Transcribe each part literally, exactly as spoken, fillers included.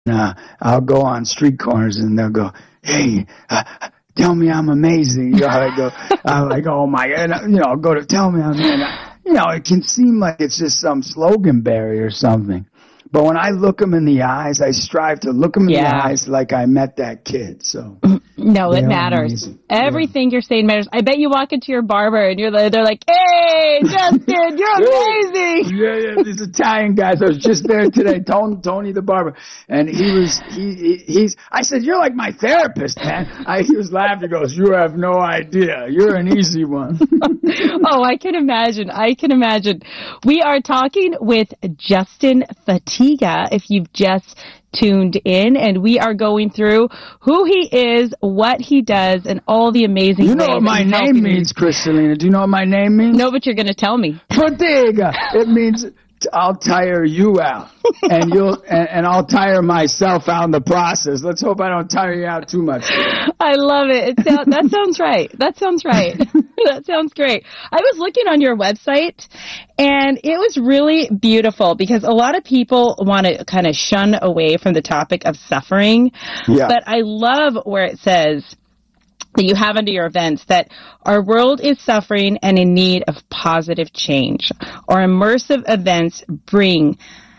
uh, I'll go on street corners and they'll go, hey, uh, tell me I'm amazing. You know, I go, I'm like, oh my God, you know, I'll go to tell me I'm, and I, you know, it can seem like it's just some slogan barrier or something. But when I look them in the eyes, I strive to look them in yeah. the eyes like I met that kid. So no, it matters. Amazing. Everything yeah. you're saying matters. I bet you walk into your barber and you're like, they're like, hey, Justin, you're amazing. Yeah, yeah, these Italian guys. I was just there today, Tony, Tony the barber, and he was, he, he he's. I said, you're like my therapist, man. I, he was laughing. He goes, you have no idea. You're an easy one. Oh, I can imagine. I can imagine. We are talking with Justin Fatiga, if you've just tuned in, and we are going through who he is, what he does, and all the amazing You know what my name means, Kristalina? Do you know what my name means? No, but you're going to tell me. Fatiga. It means I'll tire you out, and you'll and, and I'll tire myself out in the process. Let's hope I don't tire you out too much. I love it. It sound, that sounds right. That sounds right. That sounds great. I was looking on your website, and it was really beautiful because a lot of people want to kind of shun away from the topic of suffering. Yeah. But I love where it says that you have under your events that our world is suffering and in need of positive change. Our immersive events bring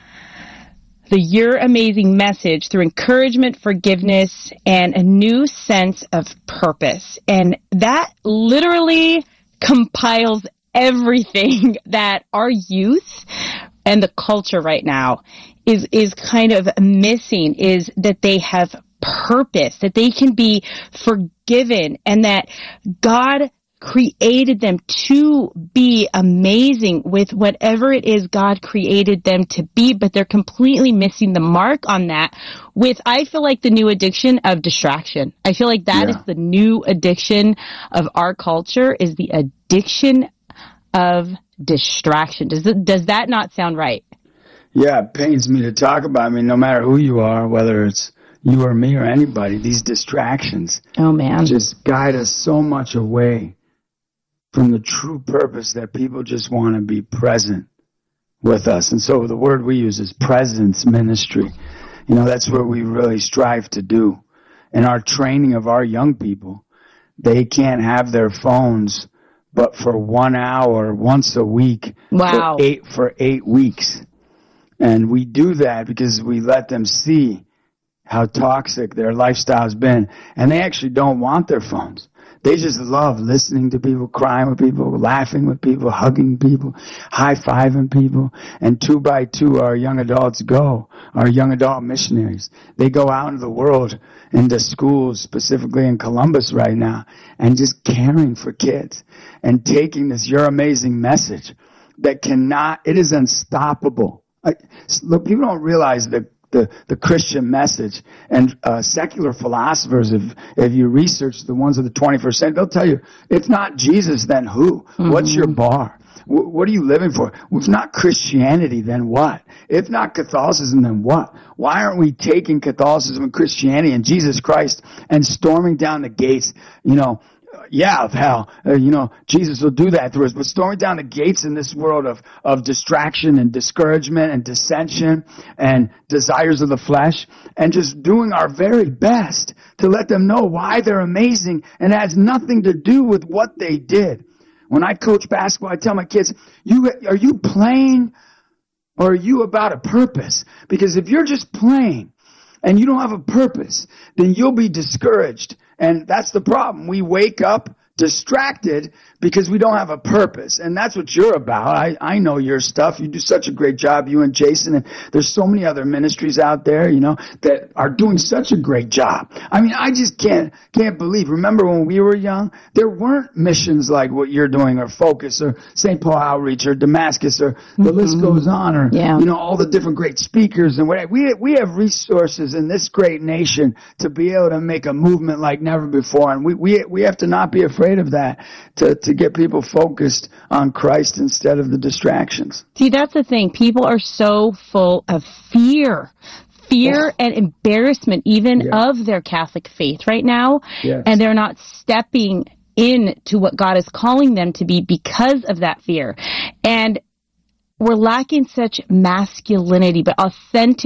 the Your Amazing message through encouragement, forgiveness, and a new sense of purpose. And that literally compiles everything that our youth and the culture right now is, is kind of missing, is that they have purpose, that they can be forgiven, and that God created them to be amazing with whatever it is God created them to be, but they're completely missing the mark on that with, I feel like, the new addiction of distraction. I feel like that yeah. is the new addiction of our culture, is the addiction of distraction. Does it, does that not sound right? Yeah, it pains me to talk about. I mean, no matter who you are, whether it's you or me or anybody, these distractions oh man just guide us so much away from the true purpose that people just want to be present with us. And so the word we use is presence ministry. You know, that's what we really strive to do. In our training of our young people, they can't have their phones but for one hour once a week wow. for eight for eight weeks. And we do that because we let them see how toxic their lifestyle's been. And they actually don't want their phones. They just love listening to people, crying with people, laughing with people, hugging people, high-fiving people. And two by two, our young adults go, our young adult missionaries. They go out into the world, into schools, specifically in Columbus right now, and just caring for kids and taking this Your Amazing message that cannot, it is unstoppable. I, look, people don't realize that The, the Christian message and uh, secular philosophers, if if you research the ones of the twenty-first century, they'll tell you, if not Jesus, then who? Mm-hmm. What's your bar? W- what are you living for? If not Christianity, then what? If not Catholicism, then what? Why aren't we taking Catholicism and Christianity and Jesus Christ and storming down the gates, you know, yeah, of hell. Uh, you know, Jesus will do that through us. But storming down the gates in this world of, of distraction and discouragement and dissension and desires of the flesh, and just doing our very best to let them know why they're amazing, and it has nothing to do with what they did. When I coach basketball, I tell my kids, "You are you playing or are you about a purpose? Because if you're just playing and you don't have a purpose, then you'll be discouraged." And that's the problem. We wake up distracted because we don't have a purpose. And that's what you're about. I, I know your stuff. You do such a great job, you and Jason. And there's so many other ministries out there, you know, that are doing such a great job. I mean, I just can't, can't believe. Remember when we were young, there weren't missions like what you're doing, or Focus, or Saint Paul Outreach, or Damascus, or the mm-hmm. list goes on, or, yeah. you know, all the different great speakers and whatever. We, we have resources in this great nation to be able to make a movement like never before. And we, we, we have to not be afraid of that, to, to get people focused on Christ instead of the distractions. See, that's the thing. People are so full of fear. Fear yes. and embarrassment even yeah. of their Catholic faith right now. Yes. And they're not stepping into what God is calling them to be because of that fear. And we're lacking such masculinity, but authentic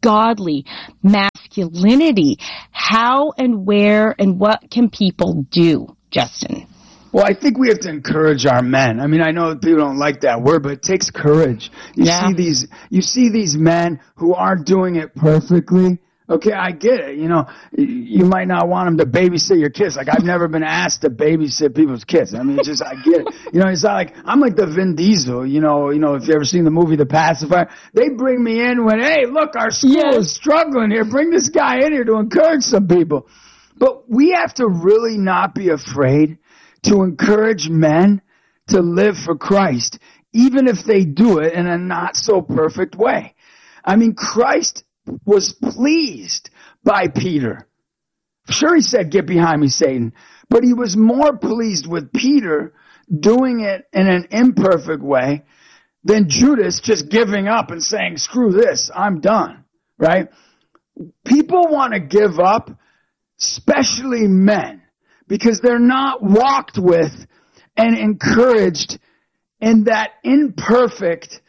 godly masculinity. How and where and what can people do, Justin? Well, I think we have to encourage our men. I mean, I know that people don't like that word, but it takes courage. You Yeah. see these, you see these men who aren't doing it perfectly. Okay, I get it. You know, you might not want them to babysit your kids. Like, I've never been asked to babysit people's kids. I mean, it's just, I get it. You know, it's not like, I'm like the Vin Diesel, you know, you know, if you ever seen the movie The Pacifier, they bring me in when, hey, look, our school Yes. is struggling here. Bring this guy in here to encourage some people. But we have to really not be afraid to encourage men to live for Christ, even if they do it in a not so perfect way. I mean, Christ was pleased by Peter. Sure, he said, get behind me, Satan. But he was more pleased with Peter doing it in an imperfect way than Judas just giving up and saying, screw this, I'm done, right? People want to give up, especially men, because they're not walked with and encouraged in that imperfect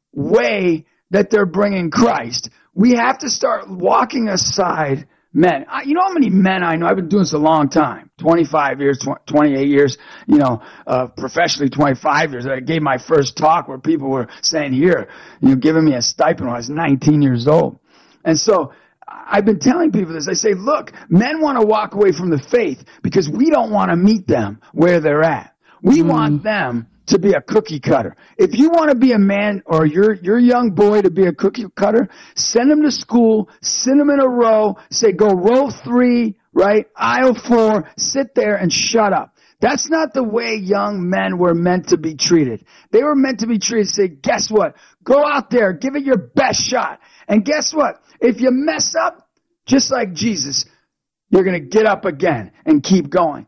way that they're bringing Christ. We have to start walking aside men. I, you know how many men I know? I've been doing this a long time, twenty-five years, twenty-eight years, you know, uh, professionally twenty-five years. I gave my first talk where people were saying, here, you know, giving me a stipend when I was nineteen years old. And so I've been telling people this. I say, look, men want to walk away from the faith because we don't want to meet them where they're at. We mm. want them to be a cookie cutter. If you want to be a man or your your young boy to be a cookie cutter, send him to school, send him in a row, say go row three, right, aisle four, sit there and shut up. That's not the way young men were meant to be treated. They were meant to be treated, say, guess what? Go out there, give it your best shot. And guess what? If you mess up, just like Jesus, you're going to get up again and keep going.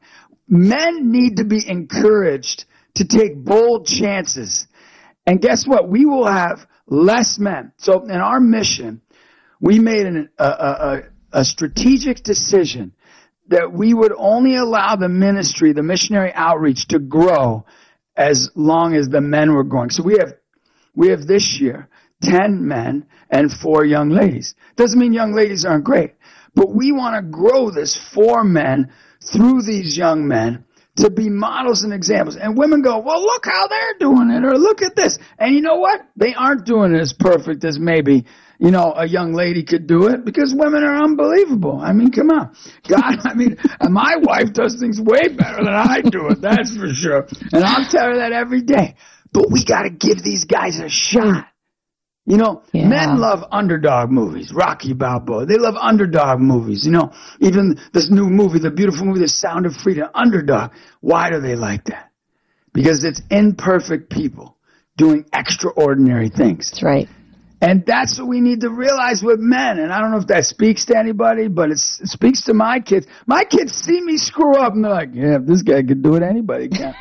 Men need to be encouraged to take bold chances. And guess what? We will have less men. So in our mission, we made an, a, a, a strategic decision that we would only allow the ministry, the missionary outreach, to grow as long as the men were growing. So we have, we have this year ten men and four young ladies. Doesn't mean young ladies aren't great, but we want to grow this four men through these young men to be models and examples. And women go, well, look how they're doing it, or look at this. And you know what? They aren't doing it as perfect as maybe, you know, a young lady could do it, because women are unbelievable. I mean, come on. God, I mean, my wife does things way better than I do it, that's for sure. And I'll tell her that every day. But we got to give these guys a shot. You know, yeah. Men love underdog movies, Rocky Balboa. They love underdog movies. You know, even this new movie, the beautiful movie, The Sound of Freedom, underdog. Why do they like that? Because it's imperfect people doing extraordinary things. That's right. And that's what we need to realize with men. And I don't know if that speaks to anybody, but it's, it speaks to my kids. My kids see me screw up, and they're like, yeah, if this guy could do it, anybody can.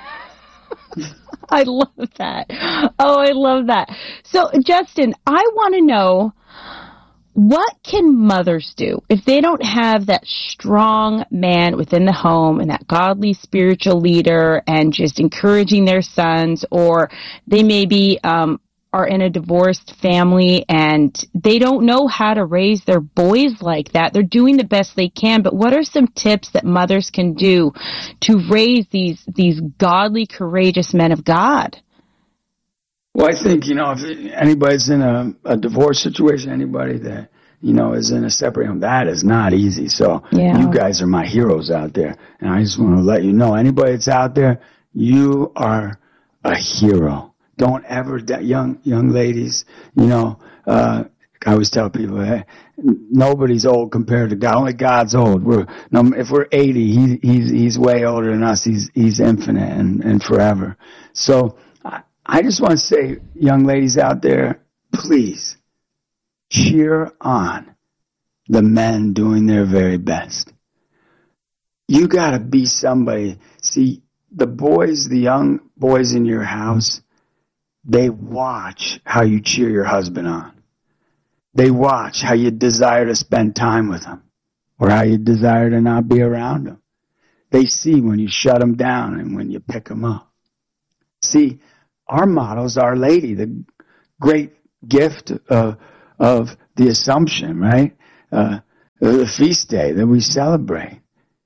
I love that. Oh, I love that. So, Justin, I want to know, what can mothers do if they don't have that strong man within the home and that godly spiritual leader and just encouraging their sons, or they maybe um, are in a divorced family and they don't know how to raise their boys like that? They're doing the best they can, but what are some tips that mothers can do to raise these these godly, courageous men of God? Well, I think, you know, if anybody's in a, a divorce situation, anybody that, you know, is in a separate home, that is not easy. So yeah. You guys are my heroes out there. And I just want to let you know, anybody that's out there, you are a hero. Don't ever, young young ladies, you know, uh, I always tell people, hey, nobody's old compared to God. Only God's old. We're, no, if we're eighty, he, he's he's way older than us. He's he's infinite and, and forever. So I, I just want to say, young ladies out there, please cheer on the men doing their very best. You got to be somebody. See, the boys, the young boys in your house, they watch how you cheer your husband on. They watch how you desire to spend time with him, or how you desire to not be around him. They see when you shut him down and when you pick him up. See, our model's Our Lady, the great gift of, of the Assumption, right? Uh, the feast day that we celebrate.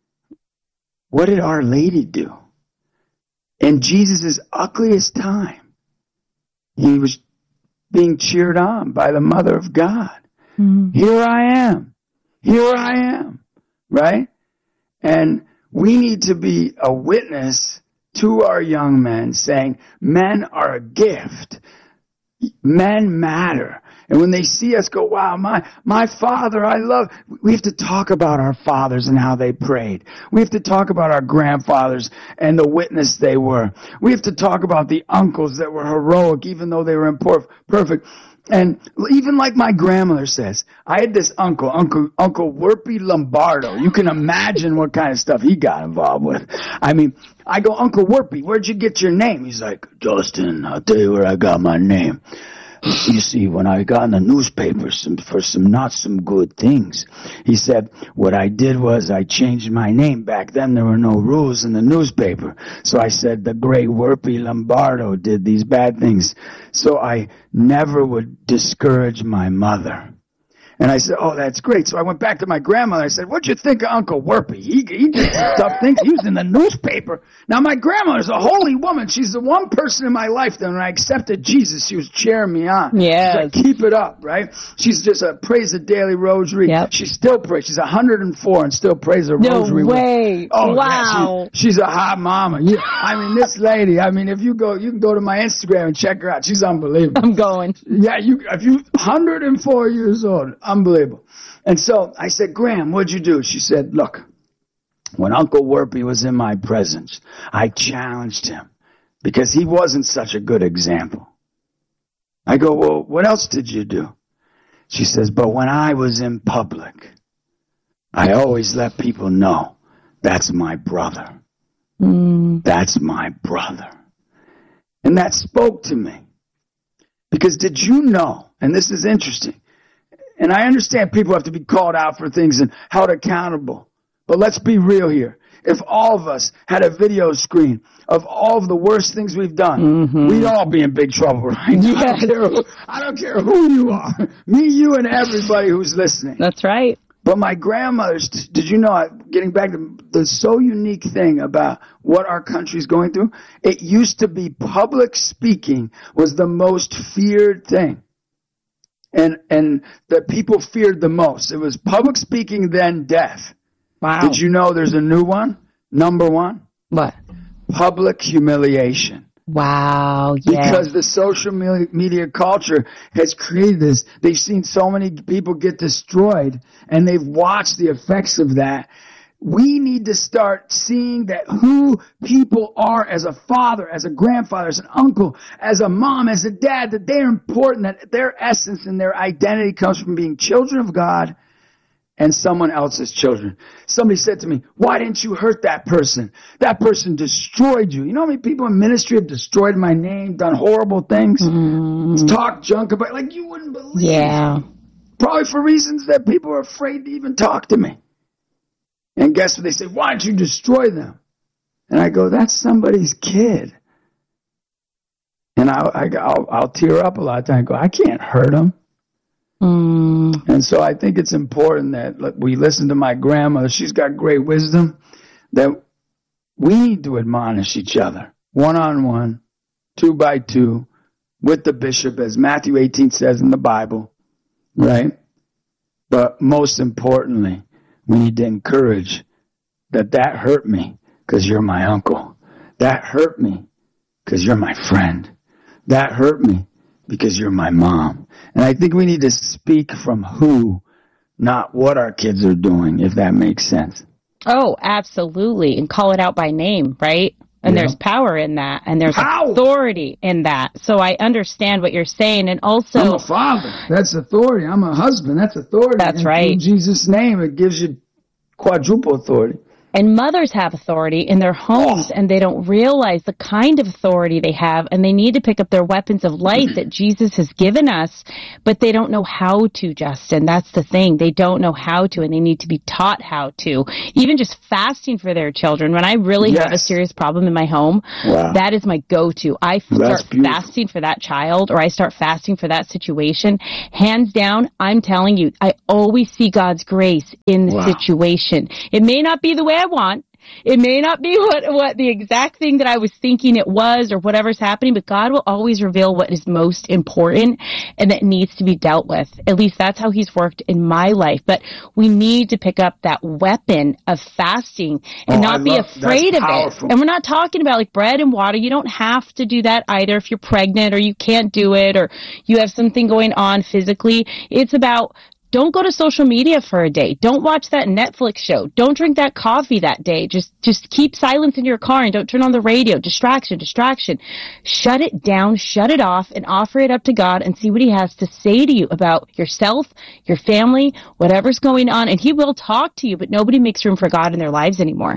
What did Our Lady do? In Jesus' ugliest time, he was being cheered on by the Mother of God. Mm-hmm. Here I am. Here I am. Right? And we need to be a witness to our young men saying, men are a gift. Men matter. And when they see us go, wow, my, my father, I love, we have to talk about our fathers and how they prayed. We have to talk about our grandfathers and the witness they were. We have to talk about the uncles that were heroic, even though they were imperfect. And even like my grandmother says, I had this uncle, Uncle Uncle Werpy Lombardo. You can imagine what kind of stuff he got involved with. I mean, I go, Uncle Werpy, where'd you get your name? He's like, Justin, I'll tell you where I got my name. You see, when I got in the newspaper some, for some not some good things, he said, what I did was I changed my name. Back then there were no rules in the newspaper. So I said the great Werpy Lombardo did these bad things. So I never would discourage my mother. And I said, oh, that's great. So I went back to my grandmother. I said, what'd you think of Uncle Werpy? He, he did some tough things. He was in the newspaper. Now, my grandmother's a holy woman. She's the one person in my life that when I accepted Jesus, she was cheering me on. Yes. She's like, keep it up, right? She's just a praise the daily rosary. Yep. She still prays. She's one hundred four and still prays the no rosary. No way. Oh, wow. Yeah, she, she's a hot mama. Yeah, I mean, this lady, I mean, if you go, you can go to my Instagram and check her out. She's unbelievable. I'm going. Yeah, you, if you, one hundred four years old, unbelievable. And so I said, Graham, what'd you do? She said, look, when Uncle Werpy was in my presence, I challenged him because he wasn't such a good example. I go, well, what else did you do? She says, but when I was in public, I always let people know that's my brother. Mm. That's my brother. And that spoke to me. Because did you know, and this is interesting, and I understand people have to be called out for things and held accountable. But let's be real here. If all of us had a video screen of all of the worst things we've done, mm-hmm. we'd all be in big trouble, right? Yes. I, don't care who, I don't care who you are. Me, you, and everybody who's listening. That's right. But my grandmother's, did you know, getting back to the so unique thing about what our country's going through, it used to be public speaking was the most feared thing. And and that people feared the most. It was public speaking, then death. Wow. Did you know there's a new one? Number one? What? Public humiliation. Wow, yeah. Because the social media culture has created this. They've seen so many people get destroyed, and they've watched the effects of that. We need to start seeing that who people are as a father, as a grandfather, as an uncle, as a mom, as a dad, that they're important, that their essence and their identity comes from being children of God and someone else's children. Somebody said to me, why didn't you hurt that person? That person destroyed you. You know how many people in ministry have destroyed my name, done horrible things, mm. talked junk about, like you wouldn't believe. Yeah. Probably for reasons that people are afraid to even talk to me. And guess what? They say, why don't you destroy them? And I go, that's somebody's kid. And I, I, I'll, I'll tear up a lot of times and go, I can't hurt them. Mm. And so I think it's important that look, we listen to my grandmother. She's got great wisdom. That we need to admonish each other, one-on-one, two by two, with the bishop, as Matthew eighteen says in the Bible, right? But most importantly, we need to encourage that that hurt me because you're my uncle. That hurt me because you're my friend. That hurt me because you're my mom. And I think we need to speak from who, not what our kids are doing, if that makes sense. Oh, absolutely. And call it out by name, right? And yeah. There's power in that, and there's power. Authority in that. So I understand what you're saying, and also... I'm a father. That's authority. I'm a husband. That's authority. That's and right. In Jesus' name, it gives you quadruple authority. And mothers have authority in their homes, and they don't realize the kind of authority they have, and they need to pick up their weapons of light that Jesus has given us, but they don't know how to, Justin. That's the thing. They don't know how to, and they need to be taught how to. Even just fasting for their children. When I really yes. have a serious problem in my home, wow. that is my go-to. I start fasting for that child, or I start fasting for that situation. Hands down, I'm telling you, I always see God's grace in the wow. situation. It may not be the way I want. It may not be what, what the exact thing that I was thinking it was or whatever's happening, but God will always reveal what is most important and that needs to be dealt with. At least that's how he's worked in my life. But we need to pick up that weapon of fasting and oh, not I be love, afraid of it. And we're not talking about like bread and water. You don't have to do that either if you're pregnant or you can't do it or you have something going on physically. It's about don't go to social media for a day. Don't watch that Netflix show. Don't drink that coffee that day. Just just keep silence in your car and don't turn on the radio. Distraction, distraction. Shut it down, shut it off, and offer it up to God and see what he has to say to you about yourself, your family, whatever's going on. And he will talk to you, but nobody makes room for God in their lives anymore.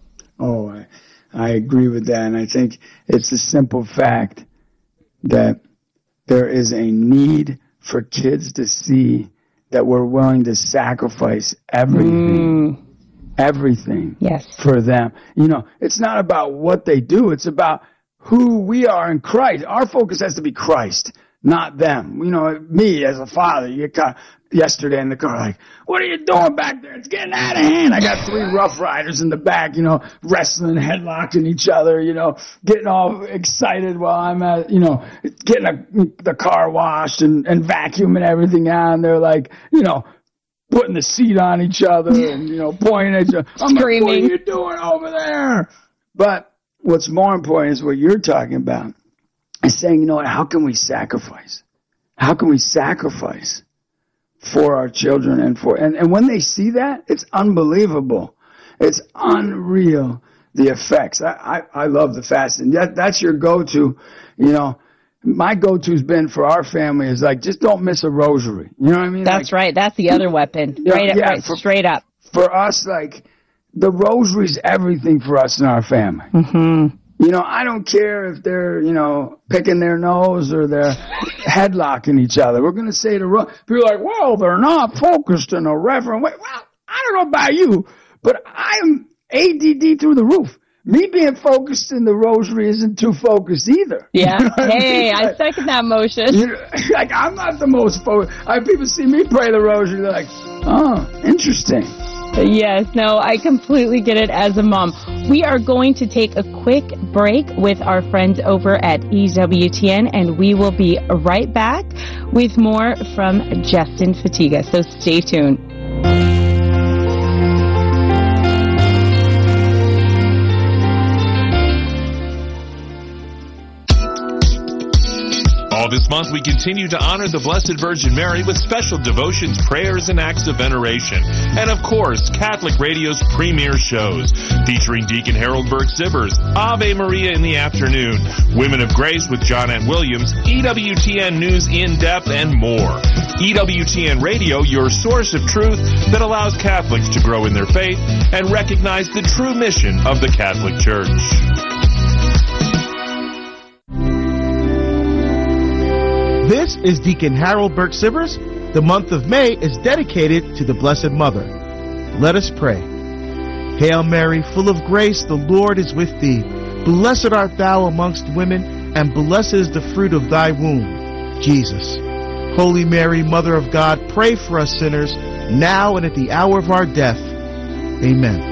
Oh, I, I agree with that. And I think it's a simple fact that there is a need for kids to see that we're willing to sacrifice everything, mm. everything yes. for them. You know, it's not about what they do. It's about who we are in Christ. Our focus has to be Christ, not them. You know, me as a father, you get caught yesterday in the car like, what are you doing back there? It's getting out of hand. I got three Rough Riders in the back, you know, wrestling, headlocking each other, you know, getting all excited while I'm at, you know, getting a, the car washed and, and vacuuming everything out. And they're like, you know, putting the seat on each other and, you know, pointing at each other. I'm like, what are you doing over there? But what's more important is what you're talking about. Is saying, you know what, how can we sacrifice? How can we sacrifice for our children and for, and, and when they see that, it's unbelievable. It's unreal, the effects. I, I, I love the fasting. That, that's your go-to, you know. My go-to's been for our family is like, just don't miss a rosary. You know what I mean? That's like, right. That's the other weapon. Yeah, right, yeah, right for, straight up. For us, like, the rosary's everything for us in our family. Mm-hmm. You know, I don't care if they're, you know, picking their nose or they're headlocking each other. We're going to say to people like, well, they're not focused in a reverent way. Well, I don't know about you, but I'm A D D through the roof. Me being focused in the rosary isn't too focused either. Yeah. You know hey, I, mean? like, I second that motion. You know, like, I'm not the most focused. I, people see me pray the rosary, they're like, oh, interesting. Yes, no, I completely get it as a mom. We are going to take a quick break with our friends over at E W T N, and we will be right back with more from Justin Fatiga. So stay tuned. All this month, we continue to honor the Blessed Virgin Mary with special devotions, prayers, and acts of veneration. And of course, Catholic Radio's premier shows, featuring Deacon Harold Burke-Sivers, Ave Maria in the afternoon, Women of Grace with Johnnette Williams, E W T N News in Depth, and more. E W T N Radio, your source of truth that allows Catholics to grow in their faith and recognize the true mission of the Catholic Church. This is Deacon Harold Burke-Sivers. The month of May is dedicated to the Blessed Mother. Let us pray. Hail Mary, full of grace, the Lord is with thee. Blessed art thou amongst women, and blessed is the fruit of thy womb, Jesus. Holy Mary, Mother of God, pray for us sinners, now and at the hour of our death. Amen.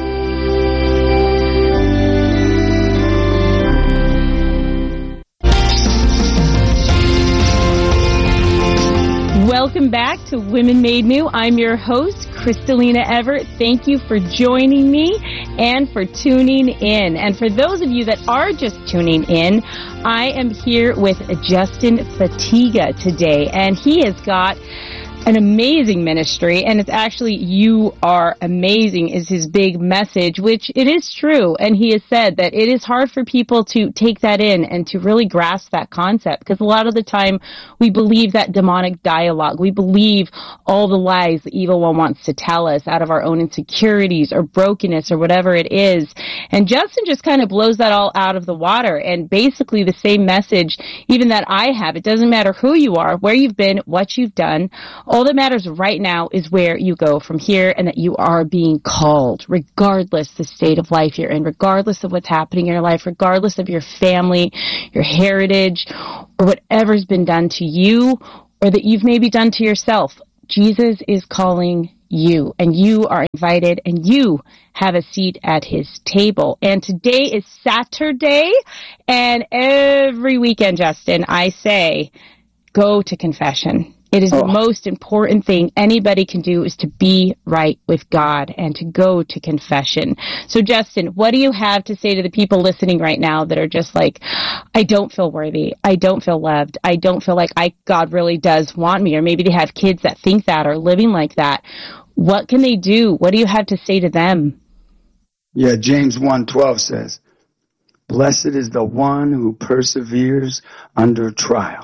Welcome back to Women Made New. I'm your host, Kristalina Everett. Thank you for joining me and for tuning in. And for those of you that are just tuning in, I am here with Justin Fatiga today, and he has got an amazing ministry, and it's actually "you are amazing" is his big message, which it is true. And he has said that it is hard for people to take that in and to really grasp that concept, because a lot of the time we believe that demonic dialogue. We believe all the lies the evil one wants to tell us out of our own insecurities or brokenness or whatever it is. And Justin just kind of blows that all out of the water. And basically the same message, even that I have, it doesn't matter who you are, where you've been, what you've done. All that matters right now is where you go from here, and that you are being called, regardless the state of life you're in, regardless of what's happening in your life, regardless of your family, your heritage, or whatever's been done to you, or that you've maybe done to yourself. Jesus is calling you, and you are invited, and you have a seat at his table. And today is Saturday, and every weekend, Justin, I say, go to confession. It is oh. the most important thing anybody can do, is to be right with God and to go to confession. So, Justin, what do you have to say to the people listening right now that are just like, I don't feel worthy, I don't feel loved, I don't feel like I God really does want me, or maybe they have kids that think that or living like that. What can they do? What do you have to say to them? Yeah, James one twelve says, "Blessed is the one who perseveres under trial.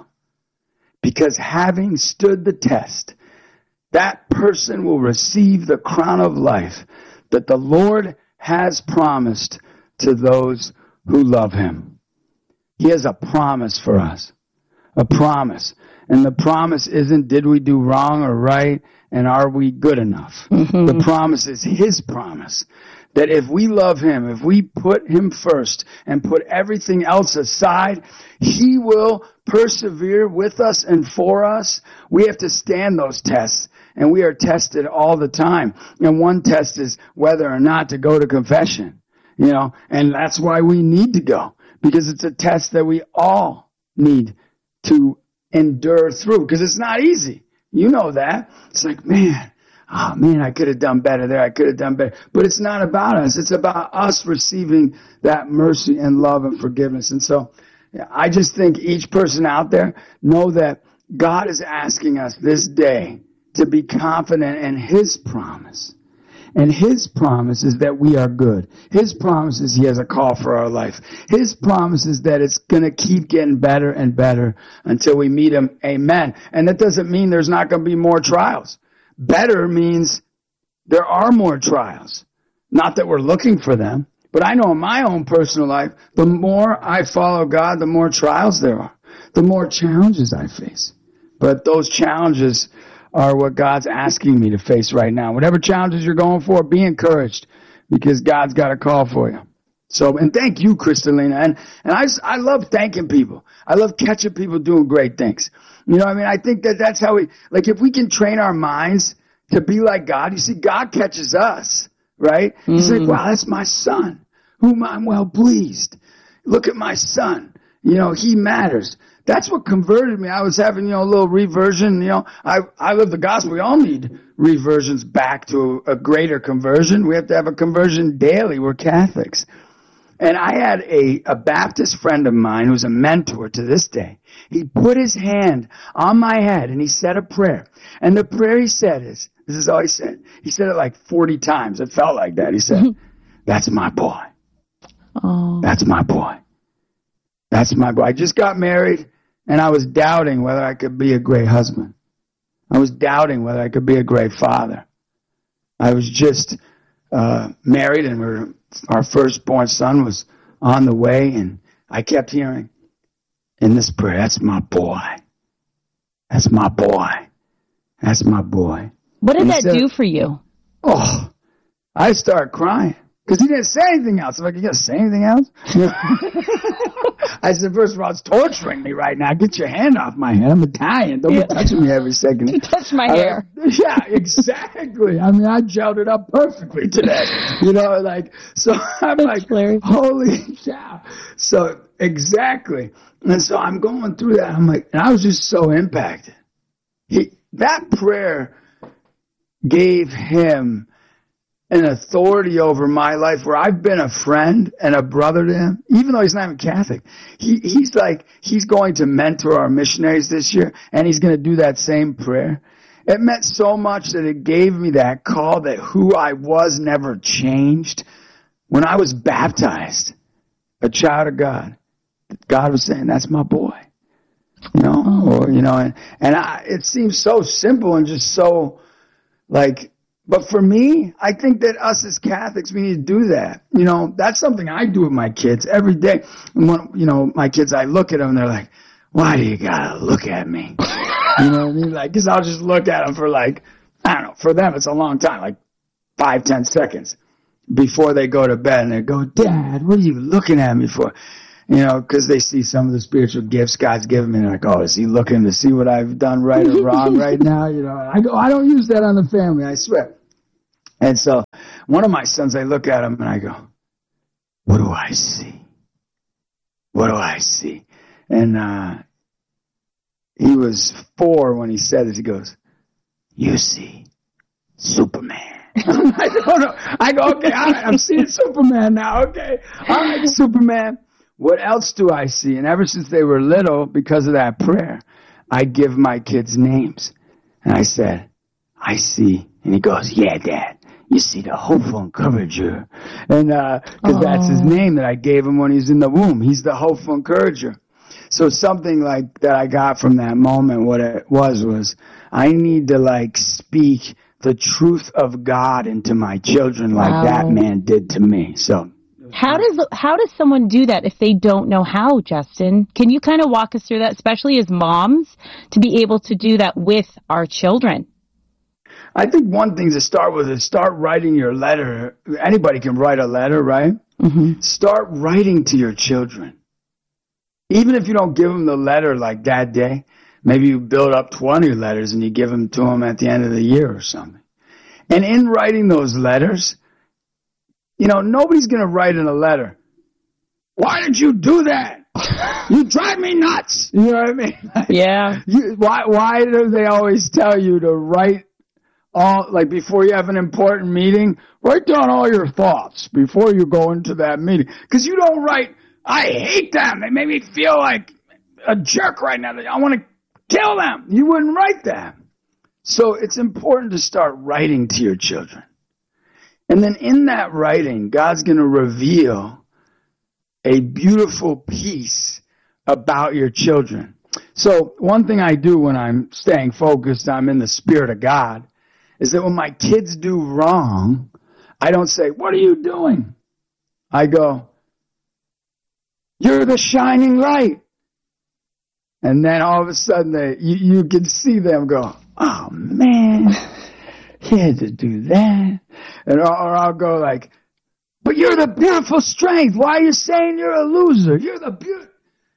Because having stood the test, that person will receive the crown of life that the Lord has promised to those who love him." He has a promise for us. A promise. And the promise isn't, did we do wrong or right, and are we good enough? Mm-hmm. The promise is his promise. That if we love him, if we put him first and put everything else aside, he will persevere with us and for us. We have to stand those tests, and we are tested all the time. And one test is whether or not to go to confession, you know, and that's why we need to go, because it's a test that we all need to endure through, because it's not easy. You know that. It's like, man, oh man, I could have done better there. I could have done better. But it's not about us. It's about us receiving that mercy and love and forgiveness. And so I just think each person out there know that God is asking us this day to be confident in his promise. And his promise is that we are good. His promise is he has a call for our life. His promise is that it's going to keep getting better and better until we meet him. Amen. And that doesn't mean there's not going to be more trials. Better means there are more trials. Not that we're looking for them, but I know in my own personal life, the more I follow God, the more trials there are, the more challenges I face. But those challenges are what God's asking me to face right now. Whatever challenges you're going for, be encouraged, because God's got a call for you. So, and thank you, Kristalina. And, and I, I love thanking people. I love catching people doing great things. You know what I mean? I think that that's how we, like, if we can train our minds to be like God, you see, God catches us, right? Mm-hmm. He's like, wow, that's my son, whom I'm well pleased. Look at my son. You know, he matters. That's what converted me. I was having, you know, a little reversion. You know, I, I live the gospel. We all need reversions back to a, a greater conversion. We have to have a conversion daily. We're Catholics. And I had a, a Baptist friend of mine who's a mentor to this day. He put his hand on my head and he said a prayer. And the prayer he said is, this is all he said. He said it like forty times. It felt like that. He said, that's my boy. Oh. That's my boy. That's my boy. I just got married and I was doubting whether I could be a great husband. I was doubting whether I could be a great father. I was just uh, married and we're, our firstborn son was on the way, and I kept hearing in this prayer, that's my boy. That's my boy. That's my boy. What did and that said, do for you? Oh, I started crying. Because he didn't say anything else. I'm like, you going to say anything else? I said, first of all, it's torturing me right now. Get your hand off my head. I'm Italian. Don't yeah. be touching me every second. You touch my I, hair. Yeah, exactly. I mean, I gelled it up perfectly today. You know, like, so I'm That's like, hilarious. Holy cow. So, exactly. And so I'm going through that. I'm like, and I was just so impacted. He, that prayer gave him an authority over my life where I've been a friend and a brother to him, even though he's not even Catholic. He, he's like, he's going to mentor our missionaries this year, and he's going to do that same prayer. it meant so much that it gave me that call that who I was never changed. When I was baptized, a child of God, God was saying, that's my boy. You know, or, you know, and, and I, it seems so simple and just so, like, but for me, I think that us as Catholics, we need to do that. You know, that's something I do with my kids every day. And when, you know, my kids, I look at them and they're like, why do you gotta look at me? You know what I mean? Like, cause I'll just look at them for like, I don't know, for them it's a long time, like five, ten seconds before they go to bed, and they go, Dad, what are you looking at me for? You know, because they see some of the spiritual gifts God's given me. They're like, oh, is he looking to see what I've done right or wrong right now? You know, I go, I don't use that on the family, I swear. And so one of my sons, I look at him and I go, what do I see? What do I see? And uh, he was four when he said this. He goes, you see Superman. I don't know. I go, okay, all right, I'm seeing Superman now. Okay, all right, Superman. What else do I see? And ever since they were little, because of that prayer, I give my kids names. And I said, I see. And he goes, yeah, Dad, you see the hopeful encourager. And uh, because that's his name that I gave him when he was in the womb. He's the hopeful encourager. So something like that I got from that moment, what it was, was I need to like speak the truth of God into my children like wow. that man did to me. So. How does how does someone do that if they don't know how, Justin? Can you kind of walk us through that, especially as moms, to be able to do that with our children? I think one thing to start with is start writing your letter. Anybody can write a letter, right? Mm-hmm. Start writing to your children. Even if you don't give them the letter like that day, maybe you build up twenty letters and you give them to them at the end of the year or something. And in writing those letters, you know, nobody's going to write in a letter, why did you do that? You drive me nuts. You know what I mean? Like, yeah. You, why, why do they always tell you to write all, like before you have an important meeting, write down all your thoughts before you go into that meeting? Because you don't write, I hate them. They make me feel like a jerk right now. I want to kill them. You wouldn't write that. So it's important to start writing to your children. And then in that writing, God's going to reveal a beautiful piece about your children. So one thing I do when I'm staying focused, I'm in the Spirit of God, is that when my kids do wrong, I don't say, what are you doing? I go, you're the shining light. And then all of a sudden, they, you, you can see them go, oh, man. He had to do that. And or, or I'll go like, but you're the beautiful strength. Why are you saying you're a loser? You're the beautiful.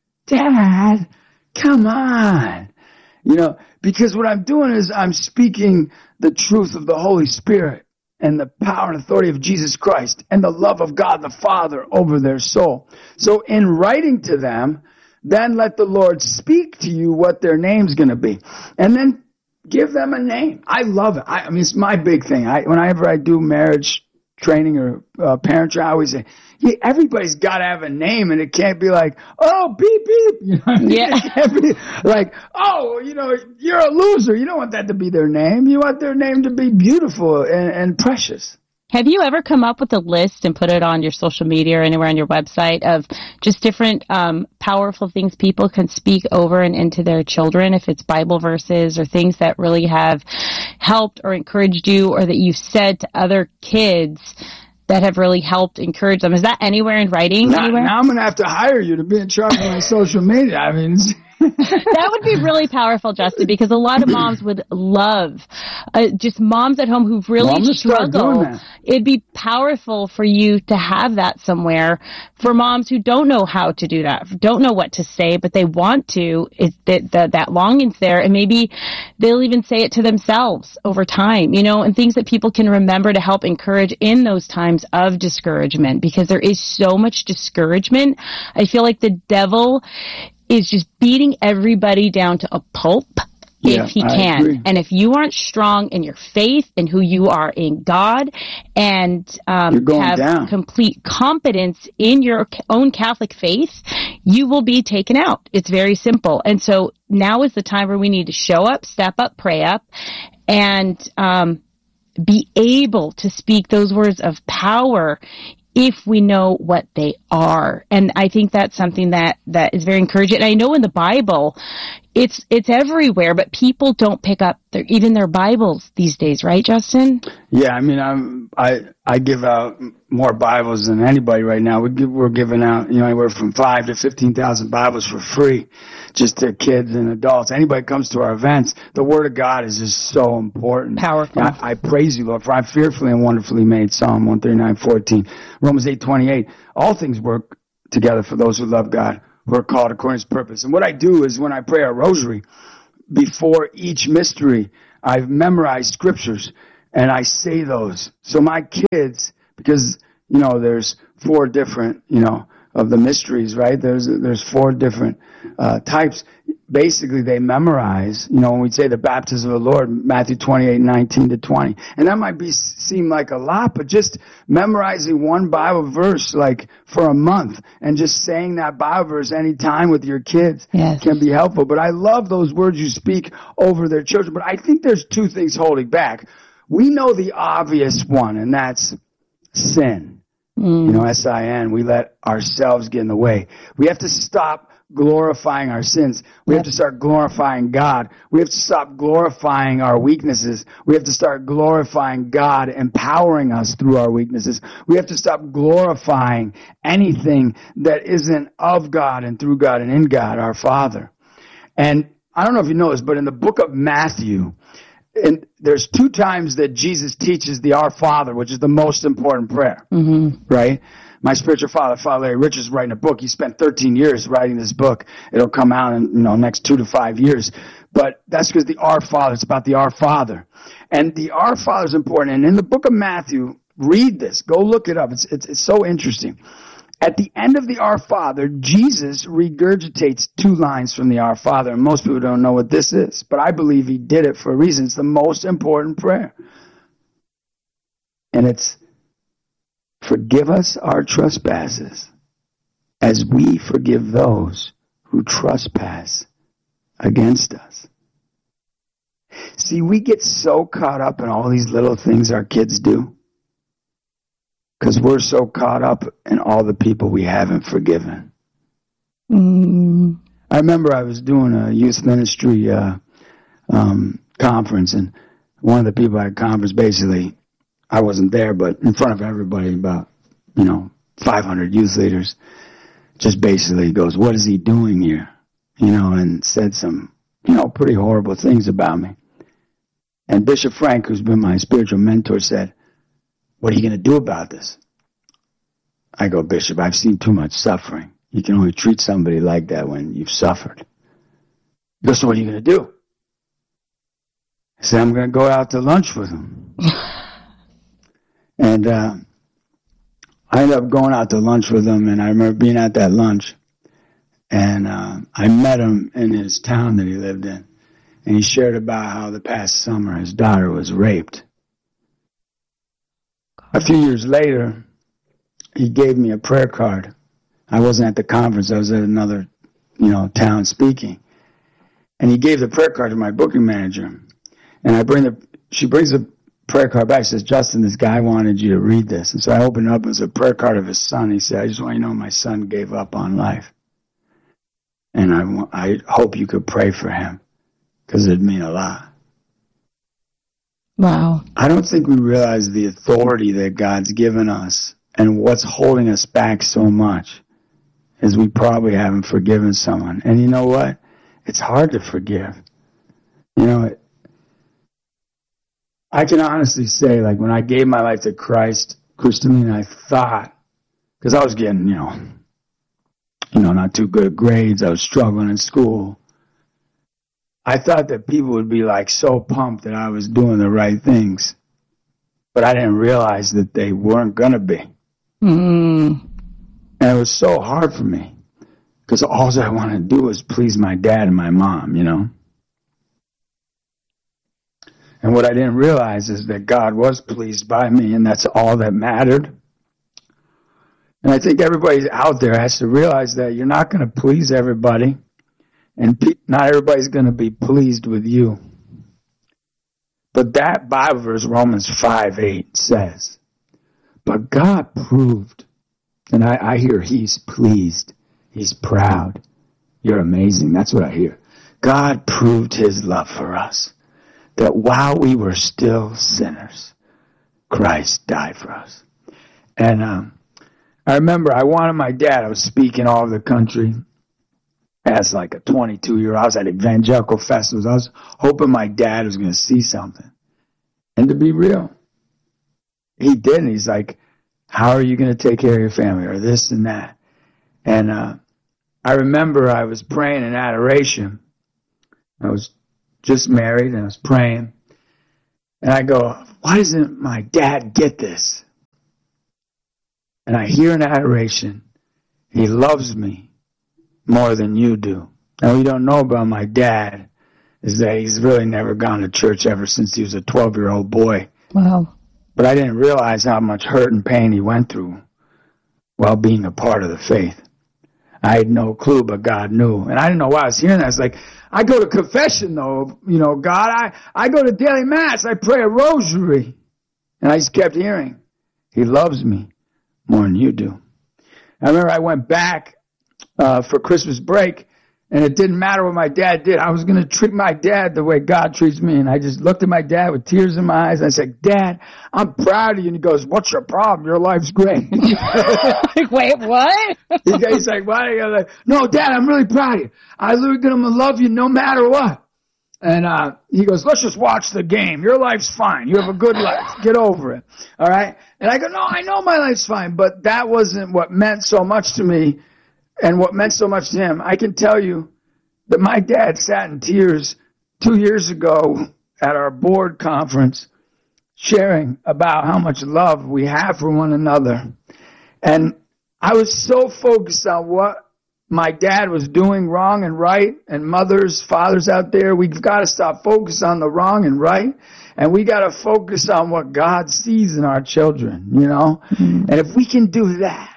Dad, come on. You know, because what I'm doing is I'm speaking the truth of the Holy Spirit and the power and authority of Jesus Christ and the love of God the Father over their soul. So in writing to them, then let the Lord speak to you what their name's going to be. And then give them a name. I love it. I, I mean, it's my big thing. I, whenever I do marriage training or uh, parent training, I always say, yeah, everybody's got to have a name, and it can't be like, oh, beep, beep. You know what I mean? Yeah. It can't be like, oh, you know, you're a loser. You don't want that to be their name. You want their name to be beautiful and, and precious. Have you ever come up with a list and put it on your social media or anywhere on your website of just different um, powerful things people can speak over and into their children, if it's Bible verses or things that really have helped or encouraged you or that you've said to other kids that have really helped encourage them? Is that anywhere in writing? Now, anywhere? now I'm going to have to hire you to be in charge of my social media. I mean... That would be really powerful, Justin, because a lot of moms would love, uh, just moms at home who really well, struggle. It'd be powerful for you to have that somewhere for moms who don't know how to do that, don't know what to say, but they want to. Is that, that that longing's there, and maybe they'll even say it to themselves over time, you know, and things that people can remember to help encourage in those times of discouragement, because there is so much discouragement. I feel like the devil is just beating everybody down to a pulp if yeah, he I can. Agree. And if you aren't strong in your faith and who you are in God and um, have down. complete competence in your own Catholic faith, you will be taken out. It's very simple. And so now is the time where we need to show up, step up, pray up, and um, be able to speak those words of power if we know what they are. And I think that's something that, that is very encouraging. And I know in the Bible, it's it's everywhere, but people don't pick up their, even their Bibles these days, right, Justin? Yeah, I mean, I'm, I I give out more Bibles than anybody right now. We give, we're giving out, you know, anywhere from five to fifteen thousand Bibles for free, just to kids and adults. Anybody comes to our events, the Word of God is just so important. Powerful. I, I praise you, Lord, for I'm fearfully and wonderfully made. Psalm one thirty-nine, fourteen, Romans eight, twenty-eight. All things work together for those who love God, who are called according to His purpose. And what I do is when I pray a rosary, before each mystery, I've memorized scriptures, and I say those. So my kids, because, you know, there's four different, you know, of the mysteries, right? There's there's four different uh, types. Basically, they memorize, you know, when we say the baptism of the Lord, Matthew twenty-eight, nineteen to twenty. And that might be seem like a lot, but just memorizing one Bible verse, like, for a month, and just saying that Bible verse anytime with your kids yes. can be helpful. But I love those words you speak over their children. But I think there's two things holding back. We know the obvious one, and that's sin. Mm. You know, S I N. We let ourselves get in the way. We have to stop glorifying our sins. We have to start glorifying God. We have to stop glorifying our weaknesses. We have to start glorifying God, empowering us through our weaknesses. We have to stop glorifying anything that isn't of God and through God and in God, our Father. And I don't know if you know this, but in the book of Matthew, and there's two times that Jesus teaches the Our Father, which is the most important prayer, mm-hmm. right? My spiritual father, Father Larry Richards, is writing a book. He spent thirteen years writing this book. It'll come out in, you know, next two to five years. But that's because the Our Father, it's about the Our Father. And the Our Father is important. And in the book of Matthew, read this. Go look it up. It's, it's, it's so interesting. At the end of the Our Father, Jesus regurgitates two lines from the Our Father. And most people don't know what this is. But I believe he did it for a reason. It's the most important prayer. And it's, forgive us our trespasses as we forgive those who trespass against us. See, we get so caught up in all these little things our kids do because we're so caught up in all the people we haven't forgiven. Mm. I remember I was doing a youth ministry uh, um, conference, and one of the people at the conference basically, I wasn't there, but in front of everybody, about, you know, five hundred youth leaders, just basically goes, what is he doing here? You know, and said some, you know, pretty horrible things about me. And Bishop Frank, who's been my spiritual mentor, said, what are you going to do about this? I go, Bishop, I've seen too much suffering. You can only treat somebody like that when you've suffered. He goes, so what are you going to do? I said, I'm going to go out to lunch with him. And uh, I ended up going out to lunch with him, and I remember being at that lunch, and uh, I met him in his town that he lived in, and he shared about how the past summer his daughter was raped. A few years later, he gave me a prayer card. I wasn't at the conference. I was at another, you know, town speaking. And he gave the prayer card to my booking manager. And I bring the, she brings the prayer card back. She says, Justin, this guy wanted you to read this. And so I opened it up. It was a prayer card of his son. He said, I just want you to know my son gave up on life. And I, I hope you could pray for him because it'd mean a lot. Wow. I don't think we realize the authority that God's given us and what's holding us back so much is we probably haven't forgiven someone. And you know what? It's hard to forgive. You know, it, I can honestly say, like, when I gave my life to Christ, Christine, I thought, because I was getting, you know, you know, not too good at grades. I was struggling in school. I thought that people would be, like, so pumped that I was doing the right things. But I didn't realize that they weren't going to be. Mm. And it was so hard for me because all I wanted to do was please my dad and my mom, you know. And what I didn't realize is that God was pleased by me, and that's all that mattered. And I think everybody out there has to realize that you're not going to please everybody, and pe- not everybody's going to be pleased with you. But that Bible verse, Romans five eight, says, but God proved, and I, I hear he's pleased, he's proud. You're amazing. That's what I hear. God proved his love for us, that while we were still sinners, Christ died for us. And um, I remember I wanted my dad, I was speaking all over the country as like a twenty-two-year-old. I was at evangelical festivals. I was hoping my dad was going to see something. And to be real, he didn't. He's like, how are you going to take care of your family, or this and that? And uh, I remember I was praying in adoration. I was just married, and I was praying. And I go, why doesn't my dad get this? And I hear in adoration, he loves me more than you do. Now, what you don't know about my dad is that he's really never gone to church ever since he was a twelve-year-old boy. Wow. But I didn't realize how much hurt and pain he went through while being a part of the faith. I had no clue, but God knew. And I didn't know why I was hearing that. I was like, I go to confession, though. You know, God, I, I go to daily mass. I pray a rosary. And I just kept hearing, he loves me more than you do. I remember I went back uh, for Christmas break, and it didn't matter what my dad did. I was going to treat my dad the way God treats me. And I just looked at my dad with tears in my eyes. And I said, Dad, I'm proud of you. And he goes, what's your problem? Your life's great. Like, wait, what? He's like, why? I'm like, no, Dad, I'm really proud of you. I literally going to love you no matter what. And uh, he goes, let's just watch the game. Your life's fine. You have a good life. Get over it. All right? And I go, no, I know my life's fine. But that wasn't what meant so much to me and what meant so much to him. I can tell you that my dad sat in tears two years ago at our board conference sharing about how much love we have for one another. And I was so focused on what my dad was doing wrong and right, and mothers, fathers out there, we've got to stop focusing on the wrong and right, and we got to focus on what God sees in our children, you know? Mm-hmm. And if we can do that,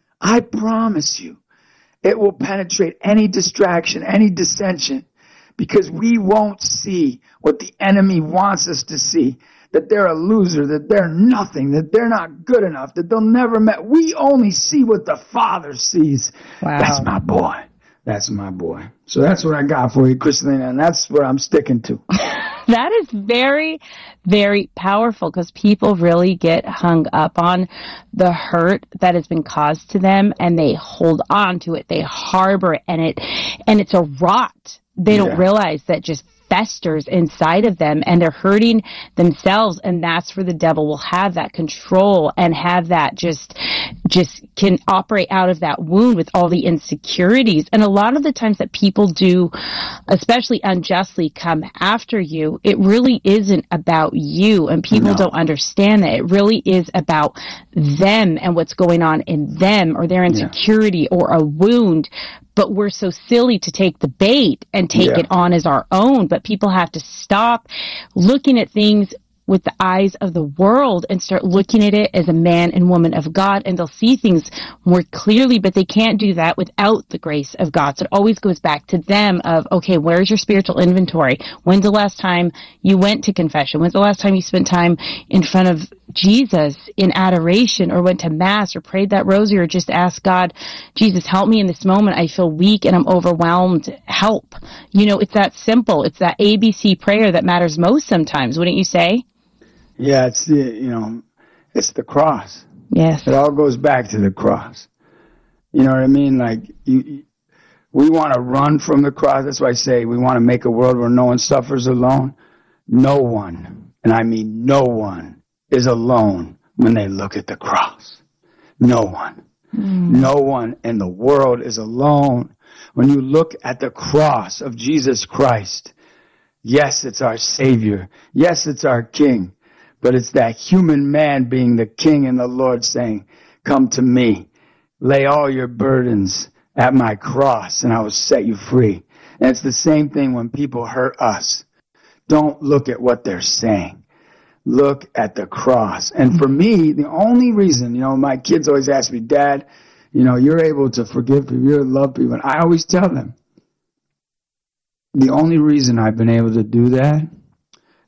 I promise you, it will penetrate any distraction, any dissension, because we won't see what the enemy wants us to see, that they're a loser, that they're nothing, that they're not good enough, that they'll never met. We only see what the Father sees. Wow. That's my boy. That's my boy. So that's what I got for you, Christina, and that's what I'm sticking to. That is very, very powerful, because people really get hung up on the hurt that has been caused to them, and they hold on to it. They harbor it, and it, and it's a rot. They don't yeah. realize that just festers inside of them, and they're hurting themselves, and that's where the devil will have that control and have that just just can operate out of that wound with all the insecurities. And a lot of the times that people do, especially unjustly, come after you, it really isn't about you, and people no. don't understand that. It really is about them and what's going on in them, or their insecurity yeah. or a wound. But we're so silly to take the bait and take yeah. it on as our own. But people have to stop looking at things with the eyes of the world and start looking at it as a man and woman of God, and they'll see things more clearly, but they can't do that without the grace of God. So it always goes back to them of, okay, where's your spiritual inventory? When's the last time you went to confession? When's the last time you spent time in front of Jesus in adoration, or went to mass, or prayed that rosary, or just asked God, Jesus, help me in this moment. I feel weak and I'm overwhelmed. Help. You know, it's that simple. It's that A B C prayer that matters most sometimes, wouldn't you say? Yeah, it's the, you know, it's the cross. Yes. It all goes back to the cross. You know what I mean? Like, you, we want to run from the cross. That's why I say we want to make a world where no one suffers alone. No one, and I mean no one, is alone when they look at the cross. No one. Mm. No one in the world is alone when you look at the cross of Jesus Christ. Yes, it's our Savior. Yes, it's our King. But it's that human man being the King and the Lord saying, come to me, lay all your burdens at my cross, and I will set you free. And it's the same thing when people hurt us. Don't look at what they're saying. Look at the cross. And for me, the only reason, you know, my kids always ask me, Dad, you know, you're able to forgive people, you love people. And I always tell them, the only reason I've been able to do that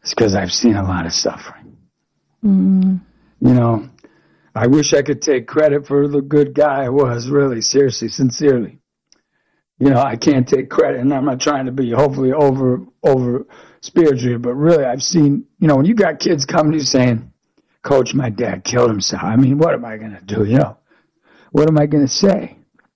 It's because I've seen a lot of suffering. Mm. You know, I wish I could take credit for the good guy I was, really, seriously, sincerely. You know, I can't take credit, and I'm not trying to be hopefully over over spiritual, but really I've seen, you know, when you got kids coming to you saying, Coach, my dad killed himself. I mean, what am I going to do, you know? What am I going to say?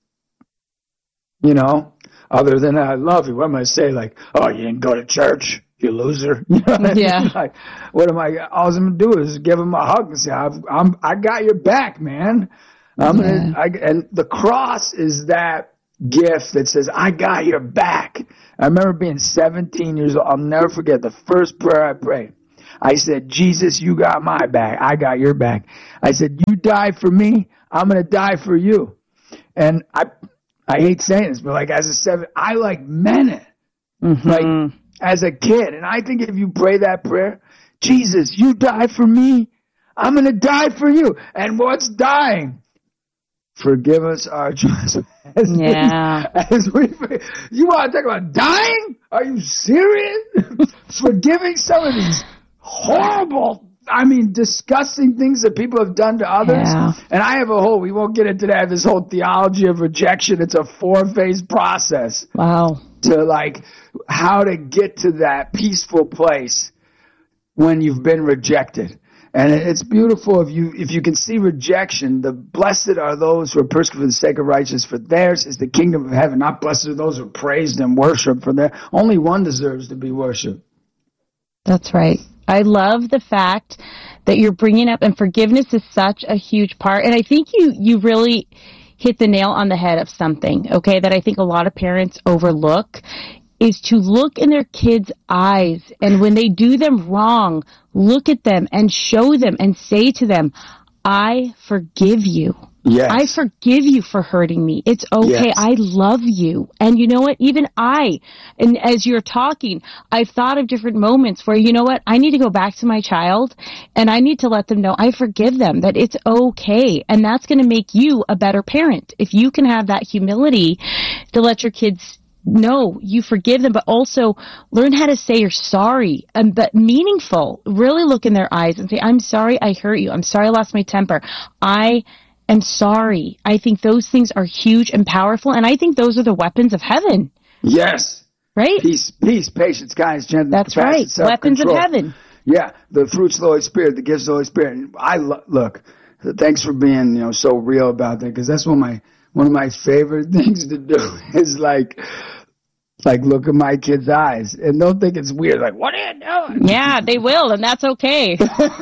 You know, other than I love you, what am I going to say? Like, oh, you didn't go to church, you loser. You know what I mean? Yeah. Like, what am I, all I'm going to do is give him a hug and say, I've, I'm, I got your back, man. I'm Yeah. gonna, I, and the cross is that gift that says, I got your back. I remember being seventeen years old. I'll never forget the first prayer I prayed. I said, Jesus, you got my back. I got your back. I said, you died for me. I'm going to die for you. And I, I hate saying this, but like as a seven, I like meant it. Mm-hmm. Like as a kid. And I think if you pray that prayer, Jesus, you died for me. I'm going to die for you. And what's dying? Forgive us our trespasses. Yeah. As we, you want to talk about dying? Are you serious? Forgiving some of these horrible, I mean, disgusting things that people have done to others. Yeah. And I have a whole, we won't get into that, this whole theology of rejection. It's a four-phase process Wow. to like how to get to that peaceful place when you've been rejected. And it's beautiful if you if you can see rejection. The blessed are those who are persecuted for the sake of righteousness, for theirs is the kingdom of heaven. Not blessed are those who are praised and worshiped, for there only one deserves to be worshipped. That's right. I love the fact that you're bringing up, and forgiveness is such a huge part. And I think you you really hit the nail on the head of something, okay, that I think a lot of parents overlook, is to look in their kids' eyes, and when they do them wrong, look at them and show them and say to them, I forgive you. Yes. I forgive you for hurting me. It's okay. Yes. I love you. And you know what? Even I, and as you're talking, I've thought of different moments where, you know what? I need to go back to my child and I need to let them know I forgive them, that it's okay. And that's going to make you a better parent. If you can have that humility to let your kids no, you forgive them, but also learn how to say you're sorry, and but meaningful. Really look in their eyes and say, I'm sorry I hurt you. I'm sorry I lost my temper. I am sorry. I think those things are huge and powerful, and I think those are the weapons of heaven. Yes. Right? Peace, peace, patience, kindness, gentleness. That's right. Weapons of heaven. Yeah, the fruits of the Holy Spirit, the gifts of the Holy Spirit. And I lo- look. Thanks for being, you know, so real about that, because that's one of my one of my favorite things to do is like. Like, look at my kids' eyes, and they'll think it's weird. Like, what are you doing? Yeah, they will, and that's okay.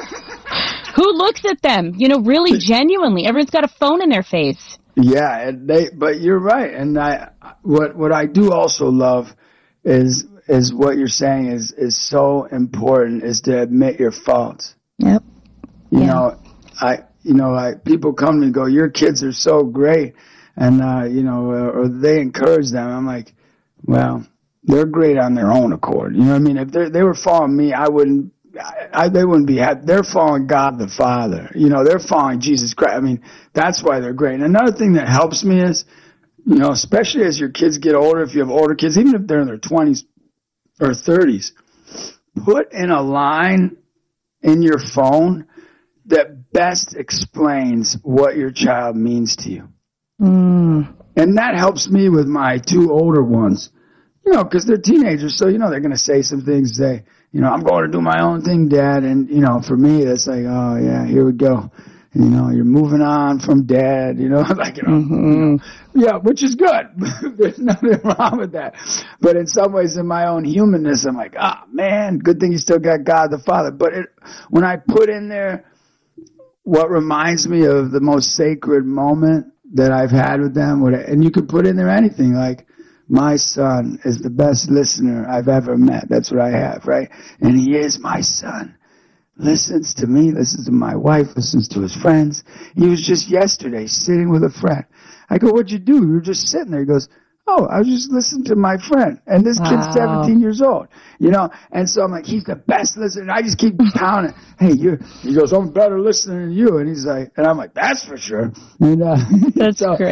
Who looks at them? You know, really, genuinely. Everyone's got a phone in their face. Yeah, and they. But you're right, and I. What what I do also love is is what you're saying is is so important, is to admit your faults. Yep. You yeah. know, I. You know, I people come to me and go, your kids are so great, and uh, you know, or they encourage them. I'm like. Well, they're great on their own accord. You know what I mean? If they they were following me, I wouldn't. I, I, they wouldn't be happy. They're following God the Father. You know, they're following Jesus Christ. I mean, that's why they're great. And another thing that helps me is, you know, especially as your kids get older, if you have older kids, even if they're in their twenties or thirties, put in a line in your phone that best explains what your child means to you. Mm. And that helps me with my two older ones, you know, because they're teenagers. So, you know, they're going to say some things, say, you know, I'm going to do my own thing, Dad. And, you know, for me, that's like, oh, yeah, here we go. And, you know, you're moving on from Dad, you know, like, you know, mm-hmm. you know yeah, which is good. There's nothing wrong with that. But in some ways, in my own humanness, I'm like, ah, oh, man, good thing you still got God the Father. But it, when I put in there what reminds me of the most sacred moment that I've had with them, and you could put in there anything like, my son is the best listener I've ever met. That's what I have, right? And he is my son. Listens to me, listens to my wife, listens to his friends. He was just yesterday sitting with a friend. I go, what'd you do? You were just sitting there. He goes, oh, I was just listening to my friend. And this wow. kid's seventeen years old, you know? And so I'm like, he's the best listener. And I just keep pounding. Hey, you're, he goes, I'm a better listener than you. And he's like, and I'm like, that's for sure. And, uh, that's so, great.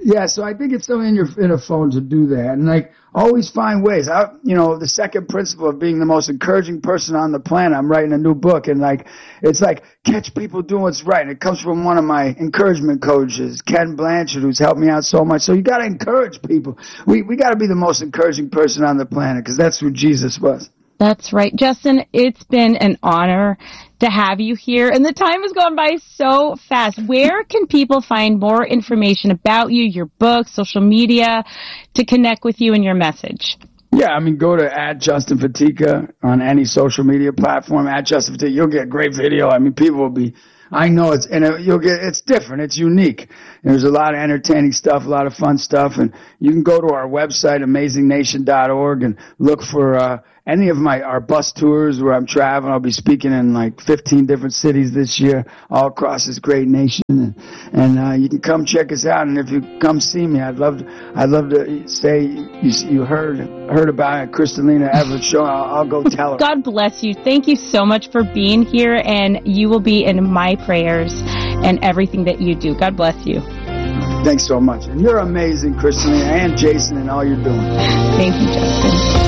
Yeah, so I think it's so in your in a phone to do that, and like always find ways. I, you know, the second principle of being the most encouraging person on the planet. I'm writing a new book, and like it's like catch people doing what's right. And it comes from one of my encouragement coaches, Ken Blanchard, who's helped me out so much. So you got to encourage people. We we got to be the most encouraging person on the planet because that's who Jesus was. That's right. Justin, it's been an honor to have you here, and the time has gone by so fast. Where can people find more information about you, your book, social media, to connect with you and your message? Yeah, I mean, go to at Justin Fatica on any social media platform, at Justin Fatica. You'll get a great video. I mean, people will be, I know it's, and it, you'll get, it's different. It's unique. There's a lot of entertaining stuff, a lot of fun stuff, and you can go to our website, amazing nation dot org, and look for, uh, any of my our bus tours where I'm traveling. I'll be speaking in like fifteen different cities this year, all across this great nation. And, and uh, you can come check us out. And if you come see me, I'd love to, I'd love to say you, you heard heard about Kristalina Everett show. I'll, I'll go tell her. God bless you. Thank you so much for being here, and you will be in my prayers and everything that you do. God bless you. Thanks so much. And you're amazing, Kristalina, and Jason, and all you're doing. Thank you, Justin.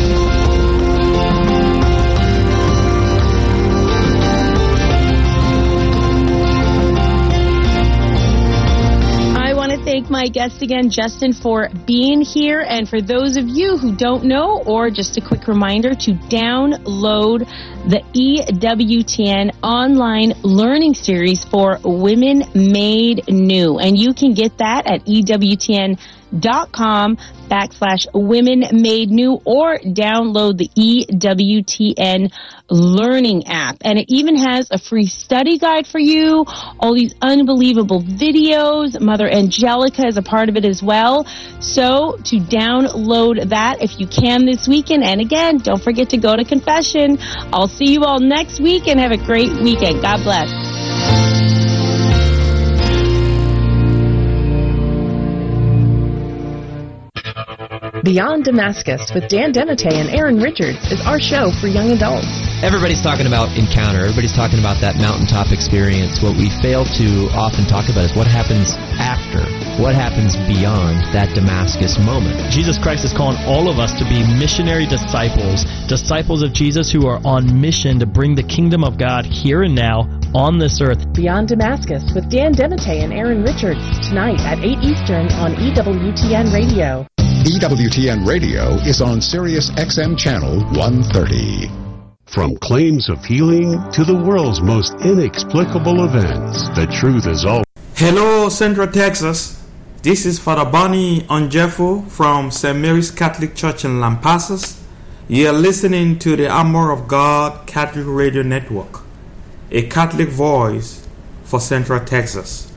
Thank my guest again, Justin, for being here. And for those of you who don't know, or just a quick reminder to download the E W T N online learning series for Women Made New. And you can get that at E W T N dot com backslash women made new, or download the E W T N learning app. And it even has a free study guide for you, all these unbelievable videos. Mother Angelica is a part of it as well. So to download that if you can this weekend. And again, don't forget to go to confession. I'll see you all next week, and have a great weekend. God bless. Beyond Damascus with Dan Denate and Aaron Richards is our show for young adults. Everybody's talking about encounter. Everybody's talking about that mountaintop experience. What we fail to often talk about is what happens after. What happens beyond that Damascus moment. Jesus Christ is calling all of us to be missionary disciples, disciples of Jesus who are on mission to bring the kingdom of God here and now on this earth. Beyond Damascus with Dan Denate and Aaron Richards tonight at eight Eastern on E W T N Radio. E W T N Radio is on Sirius X M Channel one thirty. From claims of healing to the world's most inexplicable events, the truth is all. Hello, Central Texas. This is Father Bonnie Onjefo from Saint Mary's Catholic Church in Lampasas. You are listening to the Armor of God Catholic Radio Network, a Catholic voice for Central Texas.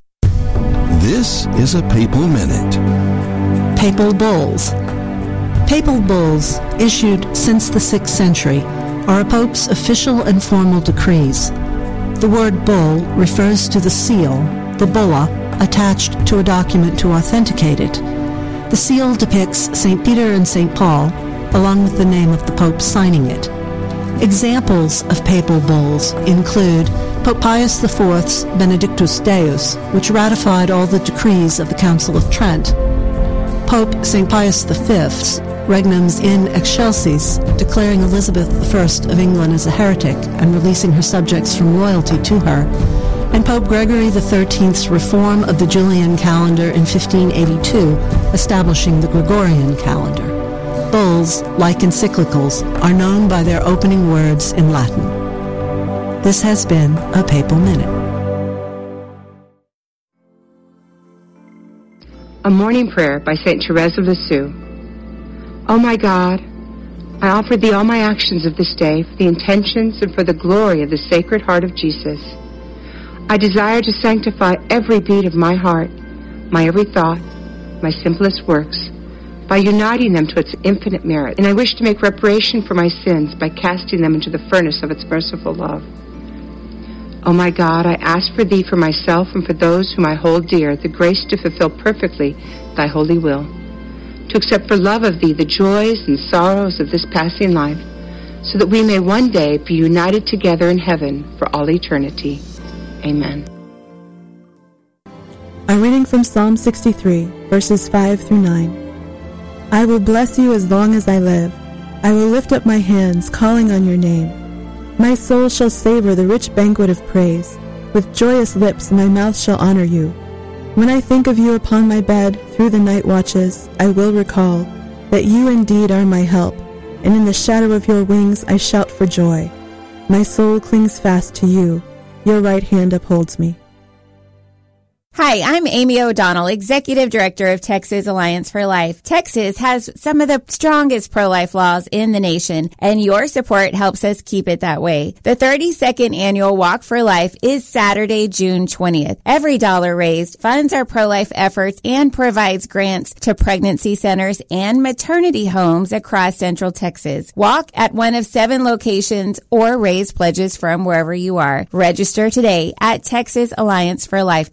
This is a Papal Minute. Papal Bulls. Papal bulls, issued since the sixth century, are a pope's official and formal decrees. The word bull refers to the seal, the bulla, attached to a document to authenticate it. The seal depicts Saint Peter and Saint Paul, along with the name of the pope signing it. Examples of papal bulls include Pope Pius the Fourth's Benedictus Deus, which ratified all the decrees of the Council of Trent. Pope Saint Pius the Fifth's Regnums in Excelsis, declaring Elizabeth the First of England as a heretic and releasing her subjects from loyalty to her, and Pope Gregory the Thirteenth's reform of the Julian calendar in fifteen eighty-two, establishing the Gregorian calendar. Bulls, like encyclicals, are known by their opening words in Latin. This has been a Papal Minute. A Morning Prayer by Saint Therese of Lisieux. O my God, I offer Thee all my actions of this day for the intentions and for the glory of the Sacred Heart of Jesus. I desire to sanctify every beat of my heart, my every thought, my simplest works, by uniting them to its infinite merit, and I wish to make reparation for my sins by casting them into the furnace of its merciful love. O my God, I ask for Thee, for myself, and for those whom I hold dear, the grace to fulfill perfectly Thy holy will, to accept for love of Thee the joys and sorrows of this passing life, so that we may one day be united together in heaven for all eternity. Amen. A reading from Psalm sixty-three, verses five through nine. I will bless you as long as I live. I will lift up my hands, calling on your name. My soul shall savor the rich banquet of praise. With joyous lips my mouth shall honor you. When I think of you upon my bed through the night watches, I will recall that you indeed are my help, and in the shadow of your wings I shout for joy. My soul clings fast to you. Your right hand upholds me. Hi, I'm Amy O'Donnell, Executive Director of Texas Alliance for Life. Texas has some of the strongest pro-life laws in the nation, and your support helps us keep it that way. The thirty-second Annual Walk for Life is Saturday, June twentieth. Every dollar raised funds our pro-life efforts and provides grants to pregnancy centers and maternity homes across Central Texas. Walk at one of seven locations or raise pledges from wherever you are. Register today at texas alliance for life